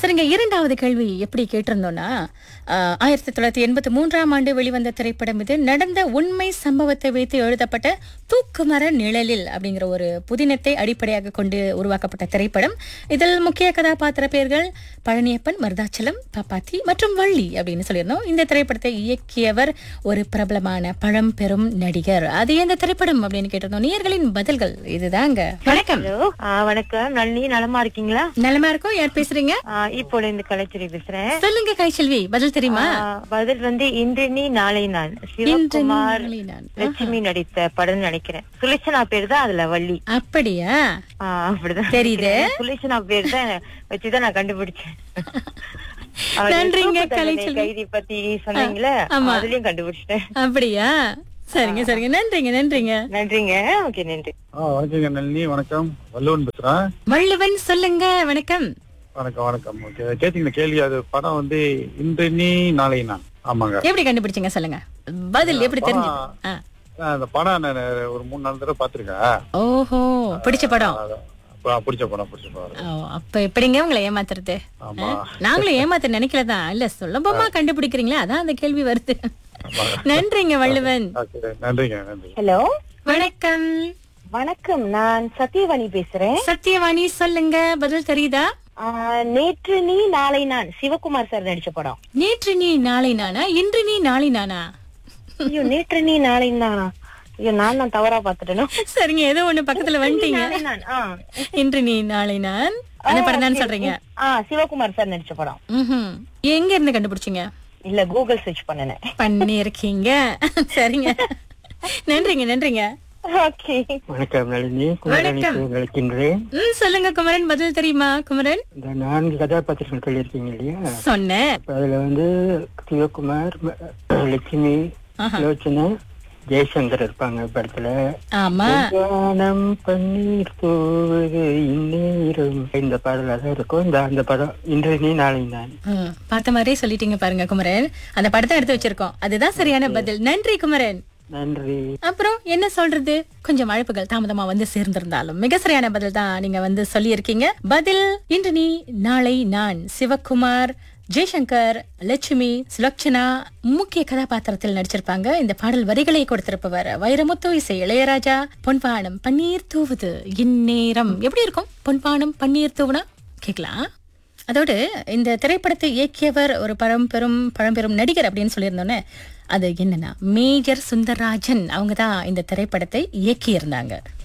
சரிங்க, இரண்டாவது கேள்வி எப்படி கேட்டிருந்தோம்னா 1983ஆம் ஆண்டு வெளிவந்த திரைப்படம் இது. நடந்த உண்மை சம்பவத்தை வைத்து எழுதப்பட்ட தூக்குமர நிழலில் அப்படிங்கிற ஒரு புதினத்தை அடிப்படையாக கொண்டு உருவாக்கப்பட்ட திரைப்படம். இதில் முக்கிய கதாபாத்திர பெயர்கள் பழனியப்பன், மருதாச்சலம், பாப்பாத்தி மற்றும் வள்ளி அப்படின்னு சொல்லியிருந்தோம். இந்த திரைப்படத்தை இயக்கியவர் ஒரு பிரபலமான பழம்பெரும் நடிகர். அது எந்த திரைப்படம் அப்படின்னு கேட்டிருந்தோம். நேயர்களின் பதில்கள் இதுதாங்க. வணக்கம். வணக்கம். நளினி, நலமா இருக்கீங்களா? நலமா இருக்கும். யார் பேசுறீங்க? இப்போ இந்த கலைச்செல்வி பேசுறேன். சொல்லுங்க கலைச்செல்வி, பதில் தெரியுமா? பதில் இன்று நீ நாளை நான், சிவகுமார் லட்சுமி நடித்த படம் நினைக்கிறேன். சுலேஷனா பேர் தான் அதுல வள்ளி. அப்படியா? அப்படிதான் தெரியுது. சுலேஷனா பேர் தான் வச்சுதான் நான் கண்டுபிடிச்சேன். நன்றிங்க கலைச்செல்வி. கைதி பத்தி சொன்னீங்களே, அதுலயும் கண்டுபிடிச்சிட்டேன். அப்படியா? சரிங்க சரிங்க, நன்றிங்க நன்றிங்க நன்றிங்க. ஓகே, நன்றி. வணக்கங்க நளினி. வணக்கம், வள்ளுவன் பேசுறேன். வள்ளுவன் சொல்லுங்க. வணக்கம். வணக்கம் வணக்கம். ஓகே, கேட்டீங்க கேள்வி. அது படம் இன்று நீ நாளை நான். ஆமாங்க. எப்படி கண்டுபிடிச்சீங்க சொல்லுங்க, பதில் எப்படி தெரிஞ்சு? அந்த படம் நான் ஒரு 3-4 தடவை பாத்திருக்கேன். ஓஹோ, பிடிச்ச படம். பிடிச்ச படம். அப்ப எப்படிங்க உங்களை ஏமாத்துறது? நாங்களும் ஏமாத்த நினைக்கலதான், இல்ல சுலபமா கண்டுபிடிக்கிறீங்களா, அதான் அந்த கேள்வி வருது. நன்றிங்க வள்ளுவன். நன்றிங்க நன்றி. ஹலோ, வணக்கம். வணக்கம், நான் சத்யவாணி பேசுறேன். சத்யவாணி சொல்லுங்க, பதில் தெரியுதா? நேற்று நீ நாளை நான், சிவகுமார் சார் நடிச்ச படம். நேற்று நீ நாளை நானா? இன்று நீ நாளை நானா? ஐயோ, நேற்று நீ நாளை நானா? ஐயோ, நான் தவறா பாத்துட்டேன். சரிங்க, ஏதோ ஒண்ணு பக்கத்துல வந்துட்டீங்க. இன்று நீ நாளை நான் அந்த படம் தான் சொல்றீங்க. சிவகுமார் சார் நடிச்ச படம். எங்க இருந்து கண்டுபிடிச்சீங்க? இல்ல, கூகுள் சர்ச் பண்ணி இருக்கீங்க. சரிங்க, நன்றிங்க நன்றிங்க. வணக்கம் நளினி. சொல்லுங்க குமரன், பதில் தெரியுமா? குமரன், இந்த 4 கதாபாத்திரங்கள் சொல்லியிருக்கீங்க இல்லையா? சொன்னேன். அதுல சிவகுமார், லட்சுமி, யோசனை, ஜெய்சங்கர் இருப்பாங்க படத்துல. ஆமா, பன்னீர் தூவுது இந்நேரம், இந்த பாடல தான் இருக்கும். அந்த படம் இன்று நீ நாளை நான். பார்த்த மாதிரியே சொல்லிட்டீங்க பாருங்க குமரன். அந்த படத்தை எடுத்து வச்சிருக்கோம். அதுதான் சரியான பதில். நன்றி குமரன். நன்றி. அப்புறம் என்ன சொல்றது, கொஞ்சம் அழைப்புகள் தாமதமா சேர்ந்திருந்தாலும் மிக சரியான பதில் தான் நீங்க சொல்லியிருக்கீங்க. பதில் இன்று நீ நாளை நான். சிவகுமார், ஜெய்சங்கர், லட்சுமி, சுலக்ஷனா முக்கிய கதாபாத்திரத்தில் நடிச்சிருப்பாங்க. இந்த பாடல் வரிகளை கொடுத்திருப்பவர் வைரமுத்து, இசை இளையராஜா. பொன்பானம் பன்னீர் தூவுது இந்நேரம். எப்படி இருக்கும் பொன்பானம் பன்னீர் தூவுனா? கேக்கலாம். அதோடு இந்த திரைப்படத்தை இயக்கியவர் ஒரு பழம்பெரும் நடிகர் அப்படின்னு சொல்லியிருந்தோன்னே, அது என்னன்னா மேஜர் சுந்தரராஜன். அவங்க தான் இந்த திரைப்படத்தை இயக்கி இருந்தாங்க.